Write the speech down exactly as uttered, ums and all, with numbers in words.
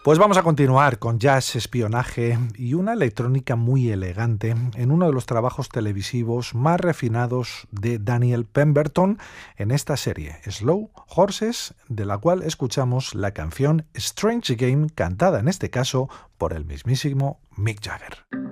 Pues vamos a continuar con jazz, espionaje y una electrónica muy elegante en uno de los trabajos televisivos más refinados de Daniel Pemberton en esta serie, Slow Horses, de la cual escuchamos la canción Strange Game, cantada en este caso por el mismísimo Mick Jagger.